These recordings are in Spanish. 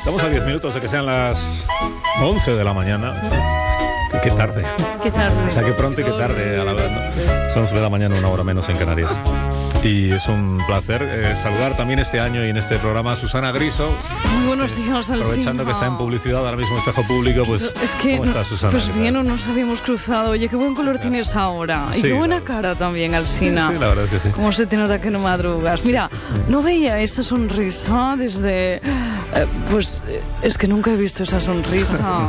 Estamos a 10 minutos de que sean las 11 de la mañana. Qué tarde. Qué tarde. O sea, qué pronto y qué tarde a la vez, ¿no? Son 11 de la mañana, una hora menos en Canarias. Y es un placer saludar también este año y en este programa a Susana Griso. Muy buenos días, Alsina. Aprovechando que está en publicidad ahora mismo, Espejo Público, pues es que, ¿cómo estás, Susana? Pues bien, no nos habíamos cruzado. Oye, qué buen color tienes ahora. Y sí, qué buena cara también, Alsina. Sí, la verdad es que sí. Cómo se te nota que no madrugas. Mira, no veía esa sonrisa desde... pues es que nunca he visto esa sonrisa.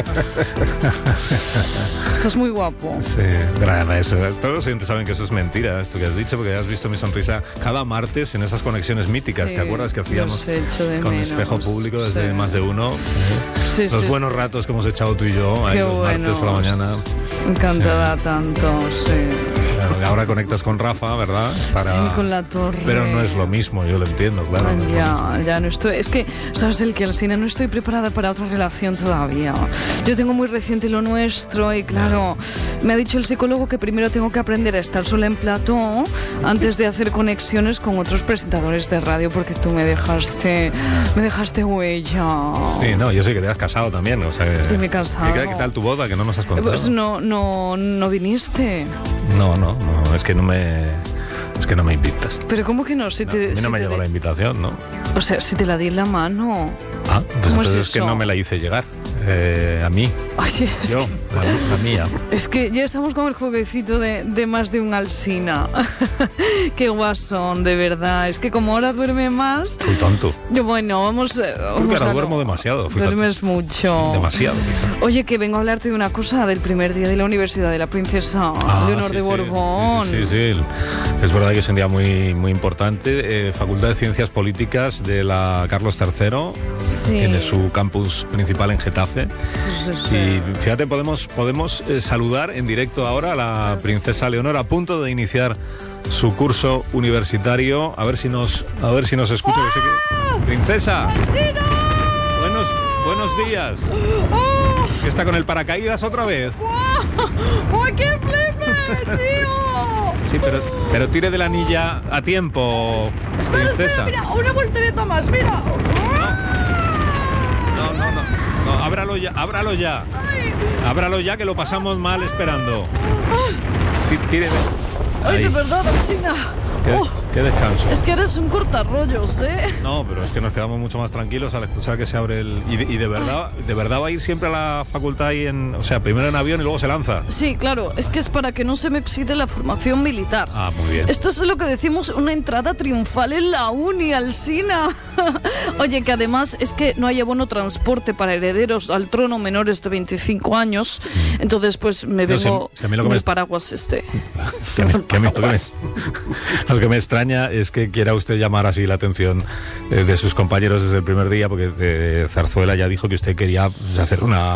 Estás muy guapo. Sí, gracias. Todos los oyentes saben que eso es mentira, esto que has dicho, porque has visto mi sonrisa cada martes en esas conexiones míticas. Sí, ¿te acuerdas que hacíamos con menos. Espejo Público desde Sí. más de uno? Sí, los sí, buenos sí. ratos que hemos echado tú y yo ahí los martes por la mañana. Me encantará tanto, sí. Ahora conectas con Rafa, ¿verdad? Sí, con la torre. Pero no es lo mismo, yo lo entiendo, claro. Ya no estoy. Es que, ¿sabes el que, Alsina? No estoy preparada para otra relación todavía. Yo tengo muy reciente lo nuestro y, claro, me ha dicho el psicólogo que primero tengo que aprender a estar sola en plató antes de hacer conexiones con otros presentadores de radio, porque tú me dejaste huella. Sí, no, yo sé que te has casado también, o sea. Sí, me he casado. ¿Qué tal tu boda? Que no nos has contado. Pues no viniste. No, es que no me invitas. Pero ¿cómo que no? Si No, te, a mí no si me te llegó la invitación, ¿no? O sea, si te la di en la mano. Ah, pues ¿Cómo entonces es es que eso? no me la hice llegar. A mí. Oye, Yo, la mía. Es que ya estamos con el jueguecito de más de un Alsina. Qué guasón, de verdad. Es que como ahora duerme más... Soy tonto. Bueno, vamos Porque ahora duermo demasiado. Fíjate. Duermes mucho. Demasiado, quizá. Oye, que vengo a hablarte de una cosa del primer día de la Universidad de la Princesa Leonor sí, de sí. Borbón. Sí. Es verdad que es un día muy, muy importante. Facultad de Ciencias Políticas de la Carlos III. Sí. Tiene su campus principal en Getafe. Sí. Y fíjate, podemos saludar en directo ahora a la princesa Leonor a punto de iniciar su curso universitario. A ver si nos escucha. ¡Ah! Sé que... ¡Princesa! ¡Alsina! Buenos días. ¡Oh! ¿Está con el paracaídas otra vez? ¡Oh, qué flipe, tío! Sí, pero tire de la anilla a tiempo, princesa. Espera, mira, una voltereta más, mira. No, ábralo ya. Ábralo ya, que lo pasamos mal esperando. Tire. Ay, Ahí. de verdad, Alsina. Qué descanso. Es que eres un cortarrollos, ¿eh? No, pero es que nos quedamos mucho más tranquilos al escuchar que se abre el... Y de verdad va a ir siempre a la facultad ahí o sea, primero en avión y luego se lanza. Sí, claro, es que es para que no se me oxide la formación militar. Ah, muy bien. Esto es lo que decimos una entrada triunfal en la uni, Alsina. Oye, que además es que no hay abono transporte para herederos al trono menores de 25 años. Entonces, pues me vengo con el paraguas este. Lo que me extraña es que quiera usted llamar así la atención de sus compañeros desde el primer día, porque Zarzuela ya dijo que usted quería hacer una